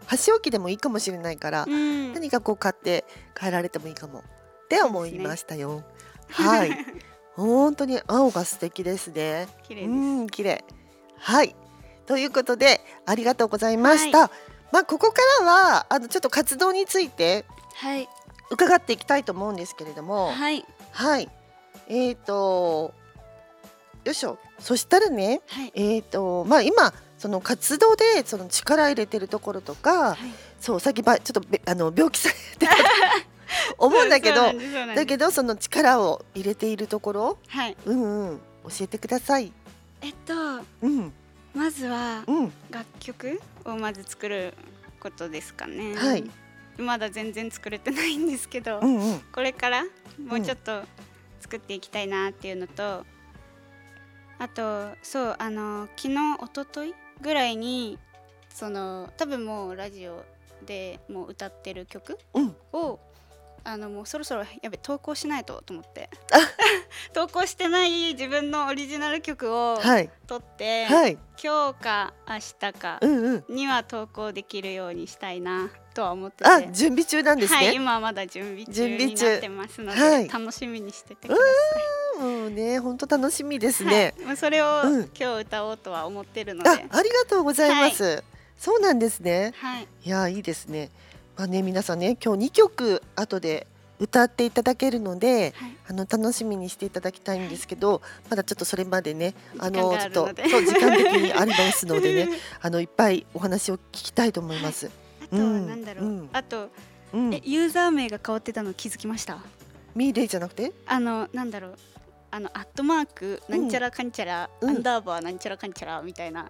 箸置きでもいいかもしれないから、何かこう買って帰られてもいいかもって思いましたよ。はい、本当に青が素敵ですね。 綺麗です。 綺麗。はい、ということでありがとうございました。ここからはちょっと活動について伺っていきたいと思うんですけれども、はい、よいしょ。そしたらね、今その活動でその力入れてるところとか、そうさっきちょっと病気されてたと思うんだけど、その力を入れているところ、教えてください。 まずは楽曲をまず作ることですかね。まだ全然作れてないんですけど、これからもうちょっと作っていきたいなっていうのと、あとそう昨日一昨日ぐらいに多分もうラジオでもう歌ってる曲をもうそろそろやべ投稿しないと思って投稿してない自分のオリジナル曲を撮って、今日か明日かには投稿できるようにしたいなとは思ってて、 準備中なんですね。 今はまだ準備中になってますので、楽しみにしててください。 もうね、本当楽しみですね。 それを今日歌おうとは思ってるので、 ありがとうございます。そうなんですね。いやいいですね。皆さんね、今日2曲後で歌っていただけるので、楽しみにしていただきたいんですけど、まだちょっとそれまでね、ちょっと時間的にありますのでね、いっぱいお話を聞きたいと思います。 あとはなんだろう、あとユーザー名が変わってたの気づきました？ ミーレイじゃなくてなんだろう、アットマークなんちゃらかんちゃら、アンダーバーなんちゃらかんちゃらみたいな。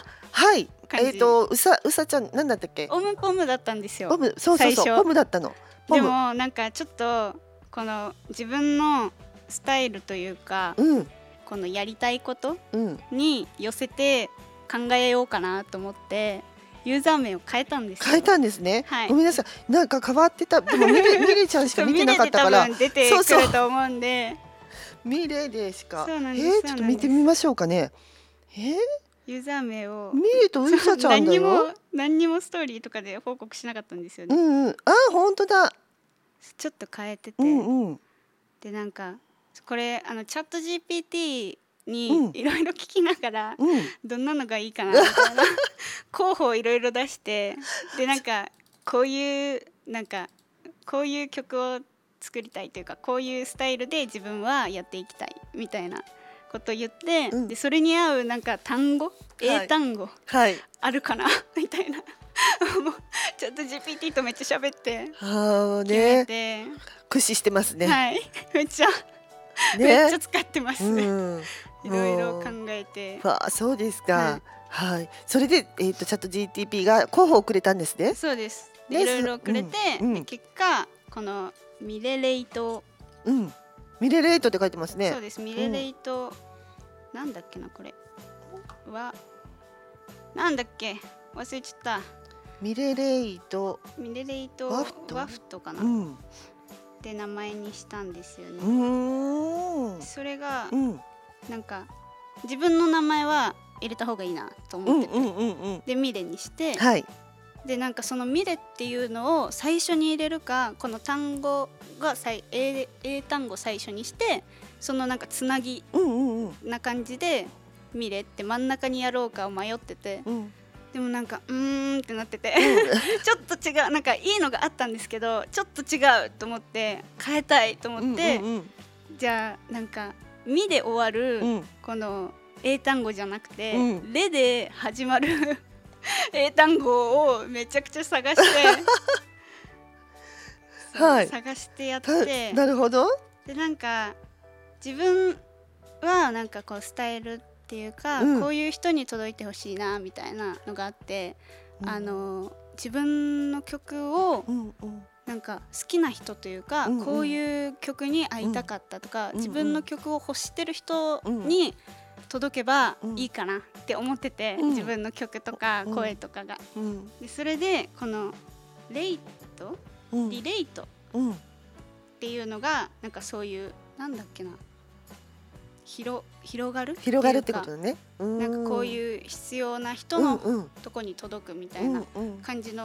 うさちゃんなんだったっけ？ オムポムだったんですよ。 そうポムだったの。 でもなんかちょっとこの自分のスタイルというか、このやりたいことに寄せて考えようかなと思ってユーザー名を変えたんですよ。 変えたんですね。ごめんなさい、なんか変わってた。でもミレちゃんしか見てなかったから出てくると思うんで、 ミレでしか。ちょっと見てみましょうかね。 ユーザー名をミレとうさちゃんだよ。 何にもストーリーとかで報告しなかったんですよね。 本当だ。 ちょっと変えてて、でなんかこれチャット GPT にいろいろ聞きながら、どんなのがいいかなみたいな候補をいろいろ出して、でなんかこういう曲を作りたいというか、こういうスタイルで自分はやっていきたいみたいなことを言って、でそれに合うなんか単語、英単語あるかなみたいなもうちょっと GPT とめっちゃ喋って決めて駆使してますね。 めっちゃ使ってます。いろいろ考えて。 そうですか。それでチャット GTP が候補をくれたんですね。 そうです。いろいろくれて、結果このミレレイト、 ミレレイトって書いてますね。 そうです。ミレレイト、なんだっけな、これはなんだっけ、忘れちゃった。 ミレレイトワフトかな、って名前にしたんですよね。それがなんか自分の名前は入れた方がいいなと思ってて、でミレにして、でなんかそのミレっていうのを最初に入れるか、この単語が英単語最初にして、そのなんかつなぎな感じでミレって真ん中にやろうかを迷ってて、でもなんかってなっててちょっと違う、なんかいいのがあったんですけどちょっと違うと思って変えたいと思って、じゃあなんかミで終わるこの英単語じゃなくて、レで始まる英単語をめちゃくちゃ探して探してやって、 なるほど。 でなんか自分はなんかこうスタイルっていうか、こういう人に届いてほしいなみたいなのがあって、自分の曲をなんか好きな人というか、こういう曲に会いたかったとか、自分の曲を欲してる人に届けばいいかなって思ってて、自分の曲とか声とかが、でそれでこのリレイトっていうのがなんかそういうなんだっけな、広がるってことだね。 なんかこういう必要な人のとこに届くみたいな感じの